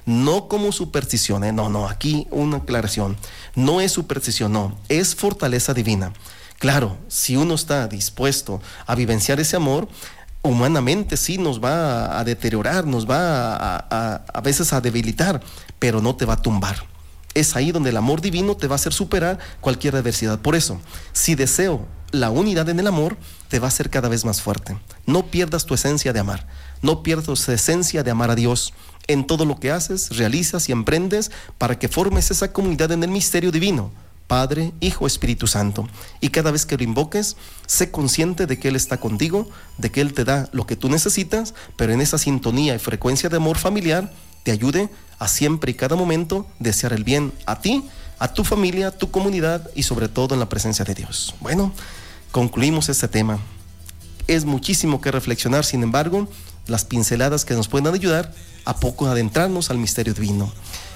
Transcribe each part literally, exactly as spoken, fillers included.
no como superstición, ¿eh? no, no, aquí una aclaración, no es superstición, no, es fortaleza divina. Claro, si uno está dispuesto a vivenciar ese amor, humanamente sí nos va a deteriorar, nos va a, a, a veces a debilitar, pero no te va a tumbar. Es ahí donde el amor divino te va a hacer superar cualquier adversidad. Por eso, si deseo la unidad en el amor, te va a hacer cada vez más fuerte. No pierdas tu esencia de amar, no pierdas tu esencia de amar a Dios en todo lo que haces, realizas y emprendes para que formes esa comunidad en el misterio divino. Padre, Hijo, Espíritu Santo. Y cada vez que lo invoques, sé consciente de que Él está contigo, de que Él te da lo que tú necesitas, pero en esa sintonía y frecuencia de amor familiar, te ayude a siempre y cada momento desear el bien a ti, a tu familia, a tu comunidad y sobre todo en la presencia de Dios. Bueno, concluimos este tema. Es muchísimo que reflexionar, sin embargo, las pinceladas que nos puedan ayudar a poco adentrarnos al misterio divino.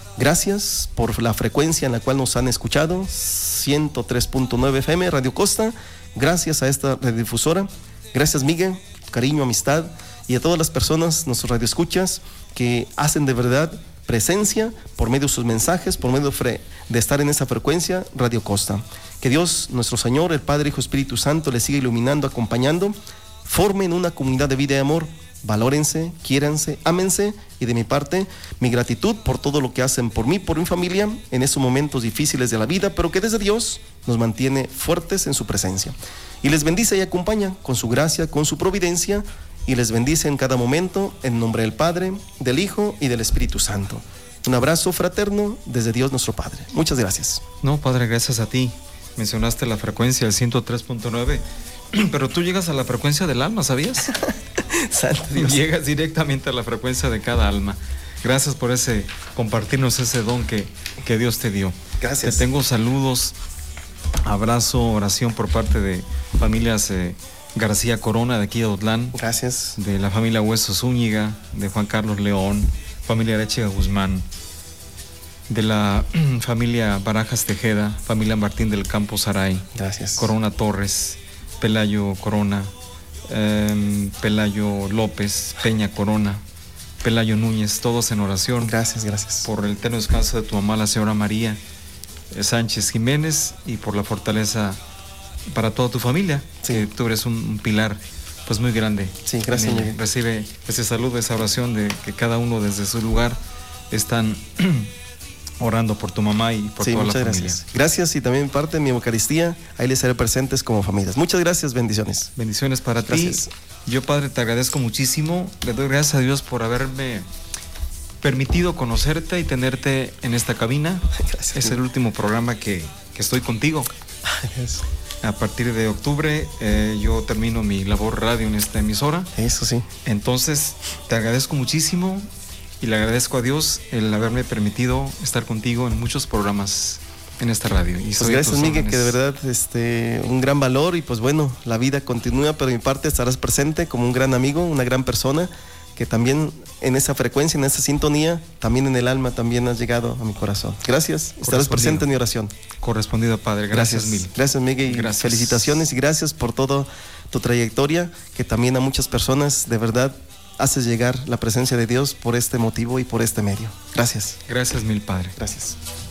Gracias por la frecuencia en la cual nos han escuchado, ciento tres punto nueve F M, Radio Costa. Gracias a esta radiodifusora. Gracias, Miguel, cariño, amistad, y a todas las personas, nuestros radioescuchas, que hacen de verdad presencia por medio de sus mensajes, por medio de estar en esa frecuencia, Radio Costa. Que Dios, nuestro Señor, el Padre, Hijo, Espíritu Santo, les siga iluminando, acompañando. Formen una comunidad de vida y amor. Valórense, quiéranse, ámense, y de mi parte, mi gratitud por todo lo que hacen por mí, por mi familia, en esos momentos difíciles de la vida, pero que desde Dios nos mantiene fuertes en su presencia. Y les bendice y acompaña con su gracia, con su providencia, y les bendice en cada momento, en nombre del Padre, del Hijo y del Espíritu Santo. Un abrazo fraterno desde Dios nuestro Padre. Muchas gracias. No, Padre, gracias a ti. Mencionaste la frecuencia del ciento tres punto nueve, pero tú llegas a la frecuencia del alma, ¿sabías? Santo Dios. Llegas directamente a la frecuencia de cada alma. Gracias por ese compartirnos ese don que, que Dios te dio. Gracias. Te tengo saludos, abrazo, oración por parte de familias eh, García Corona de aquí de Autlán. Gracias. De la familia Hueso Zúñiga, de Juan Carlos León, familia Arechiga Guzmán, de la familia Barajas Tejeda, familia Martín del Campo Saray. Gracias. Corona Torres, Pelayo Corona, eh, Pelayo López, Peña Corona, Pelayo Núñez, todos en oración. Gracias, gracias. Por el eterno descanso de tu mamá, la señora María eh, Sánchez Jiménez, y por la fortaleza para toda tu familia, sí. Que tú eres un, un pilar pues muy grande. Sí, gracias. Recibe ese saludo, esa oración de que cada uno desde su lugar están orando por tu mamá y por sí, toda la familia. Gracias. Gracias, y también parte de mi Eucaristía, ahí les seré presentes como familias. Muchas gracias, bendiciones. Bendiciones para gracias. ti. Yo, Padre, te agradezco muchísimo. Le doy gracias a Dios por haberme permitido conocerte y tenerte en esta cabina. Gracias. Es el último programa que, que estoy contigo. Gracias. A partir de octubre eh, yo termino mi labor radio en esta emisora. Eso sí. Entonces, te agradezco muchísimo y le agradezco a Dios el haberme permitido estar contigo en muchos programas en esta radio. Y pues gracias, Miguel, que de verdad este, un gran valor, y pues bueno, la vida continúa, pero de mi parte estarás presente como un gran amigo, una gran persona, que también en esa frecuencia, en esa sintonía, también en el alma, también has llegado a mi corazón. Gracias, estarás presente en mi oración. Correspondido, Padre, gracias, gracias mil. Gracias, Miguel, y gracias. Felicitaciones y gracias por toda tu trayectoria, que también a muchas personas de verdad haces llegar la presencia de Dios por este motivo y por este medio. Gracias. Gracias mil, Padre. Gracias.